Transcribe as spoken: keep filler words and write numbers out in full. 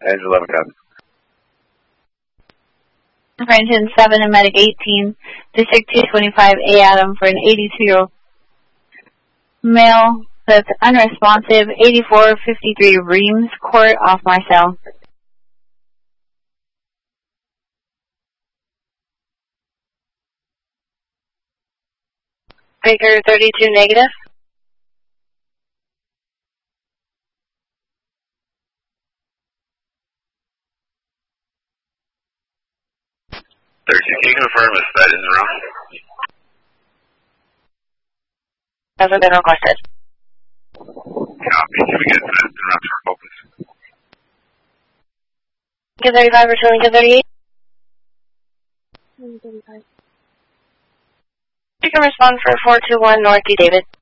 Engine eleven copies. For engine seven and medic eighteen, District two twenty-five, A Adam for an eighty-two-year-old male that's unresponsive, eighty-four fifty-three Reams Court off Marcel. Baker thirty-two negative. thirty-two, can you confirm if that is wrong? Hasn't been requested. Copy. Can we get that in route to our focus? Lincoln thirty-five or Lincoln thirty-eight? Lincoln thirty-five. You can respond for four two one North D. David.